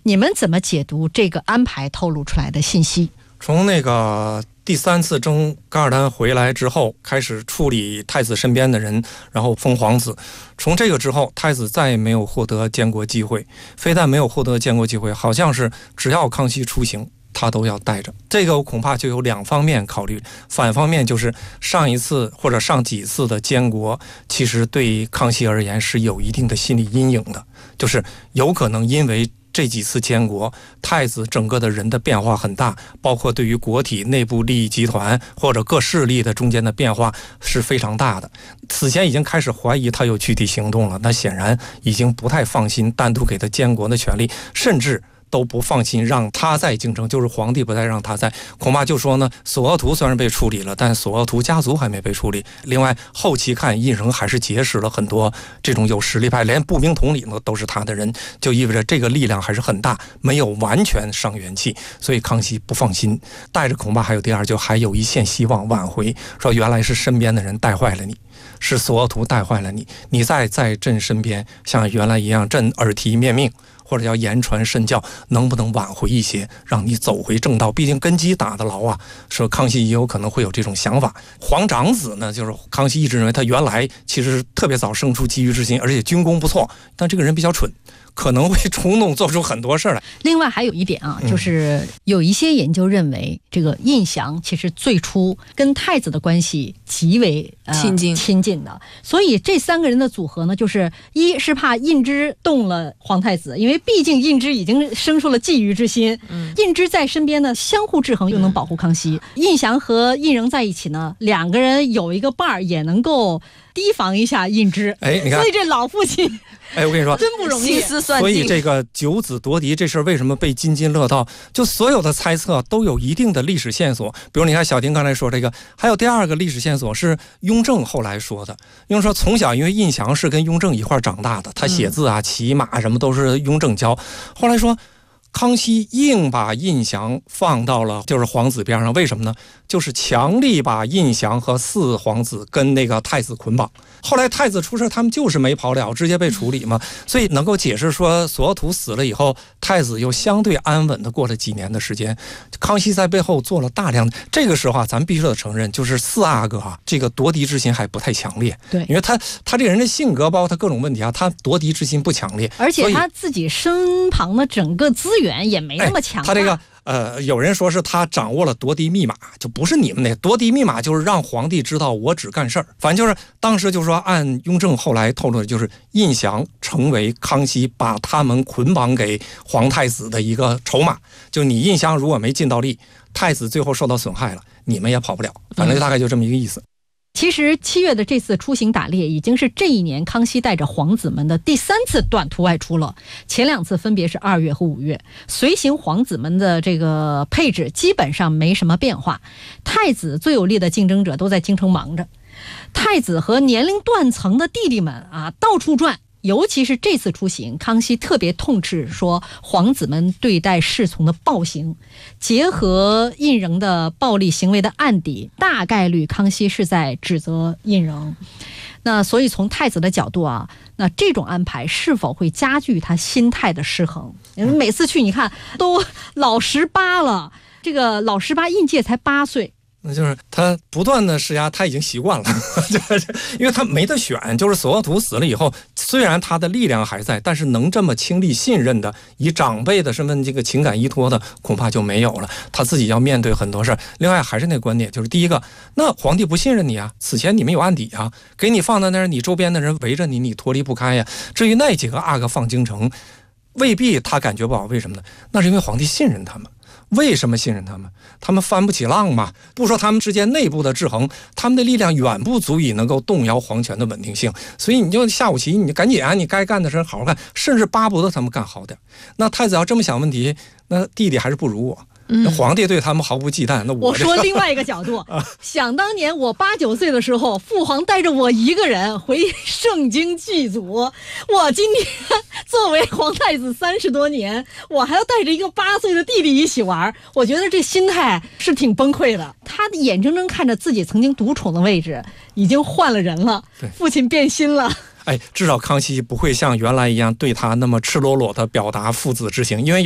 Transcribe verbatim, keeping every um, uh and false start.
你们怎么解读这个安排透露出来的信息？ 从那个第三次征噶尔丹回来之后，开始处理太子身边的人，然后封皇子。从这个之后，太子再也没有获得监国机会，非但没有获得监国机会，好像是只要康熙出行，他都要带着。这个恐怕就有两方面考虑，反方面就是上一次或者上几次的监国，其实对康熙而言是有一定的心理阴影的，就是有可能因为这几次监国，太子整个的人的变化很大，包括对于国体内部利益集团或者各势力的中间的变化是非常大的。此前已经开始怀疑他有具体行动了，那显然已经不太放心单独给他监国的权利，甚至都不放心让他在京城，就是皇帝不再让他在，恐怕就说呢，索额图虽然被处理了，但索额图家族还没被处理。另外后期看胤禛还是结识了很多这种有实力派，连步兵统领呢都是他的人，就意味着这个力量还是很大，没有完全伤元气，所以康熙不放心，带着恐怕还有第二，就还有一线希望挽回，说原来是身边的人带坏了你，是索额图带坏了你，你再在朕身边像原来一样，朕耳提面命或者叫言传身教，能不能挽回一些，让你走回正道？毕竟根基打得牢啊。说康熙也有可能会有这种想法。皇长子呢，就是康熙一直认为他原来其实特别早生出基于之心，而且军功不错，但这个人比较蠢，可能会冲动做出很多事来。 另外还有一点啊，就是有一些研究认为，这个胤祥其实最初跟太子的关系极为、呃、亲近亲近的，所以这三个人的组合呢，就是一是怕胤支动了皇太子，因为毕竟胤支已经生出了觊觎之心，嗯，胤支在身边呢，相互制衡又能保护康熙。胤祥和胤禛在一起呢，两个人有一个伴儿，也能够提防一下胤支。 哎，你看， 所以这老父亲。 哎，我跟你说， 真不容易， 所以这个九子夺嫡这事儿为什么被津津乐道？就所有的猜测都有一定的历史线索。比如你看小婷刚才说这个，还有第二个历史线索是雍正后来说的。雍正说从小因为胤祥是跟雍正一块长大的，他写字啊、骑马什么都是雍正教。后来说康熙硬把胤祥放到了就是皇子边上，为什么呢？就是强力把胤祥和四皇子跟那个太子捆绑。后来太子出事，他们就是没跑了，直接被处理嘛。所以能够解释说索额图死了以后，太子又相对安稳的过了几年的时间。康熙在背后做了大量的，这个时候啊，咱们必须得承认，就是四阿哥啊，这个夺嫡之心还不太强烈。 对， 因为他他这个人的性格，包括他各种问题啊，他夺嫡之心不强烈， 而且他自己身旁的整个资源也没那么强大。 哎、他这个。呃，有人说是他掌握了夺嫡密码，就不是你们那夺嫡密码，就是让皇帝知道我只干事儿。反正就是当时就是说，按雍正后来透露的，就是胤祥成为康熙把他们捆绑给皇太子的一个筹码。就你胤祥如果没尽到力，太子最后受到损害了，你们也跑不了。反正大概就这么一个意思。嗯， 其实七月的这次出行打猎已经是这一年康熙带着皇子们的第三次短途外出了，前两次分别是二月和五月，随行皇子们的这个配置基本上没什么变化，太子最有力的竞争者都在京城忙着，太子和年龄断层的弟弟们啊到处转。尤其是这次出行，康熙特别痛斥说皇子们对待侍从的暴行，结合胤禛的暴力行为的案底，大概率康熙是在指责胤禛。那所以从太子的角度啊，那这种安排是否会加剧他心态的失衡？每次去你看都老十八了，这个老十八胤介才八岁。 那就是他不断的施压，他已经习惯了因为他没得选，就是索额图死了以后，虽然他的力量还在，但是能这么倾力信任的以长辈的身份这个情感依托的恐怕就没有了，他自己要面对很多事。另外还是那个观点，就是第一个，那皇帝不信任你啊，此前你们有案底啊，给你放在那儿，你周边的人围着你，你脱离不开呀。至于那几个阿哥放京城，未必他感觉不好，为什么呢？那是因为皇帝信任他们。为什么信任他们？他们翻不起浪嘛。不说他们之间内部的制衡，他们的力量远不足以能够动摇皇权的稳定性。所以你就下五棋，你赶紧啊，你该干的事好好干，甚至巴不得他们干好点。那太子要这么想问题，那弟弟还是不如我。那皇帝对他们毫不忌惮，那 我, 我说另外一个角度想当年我八九岁的时候，父皇带着我一个人回盛京祭祖，我今天作为皇太子三十多年，我还要带着一个八岁的弟弟一起玩，我觉得这心态是挺崩溃的。他眼睁睁看着自己曾经独宠的位置已经换了人了，父亲变心了。 哎，至少康熙不会像原来一样对他那么赤裸裸的表达父子之情，因为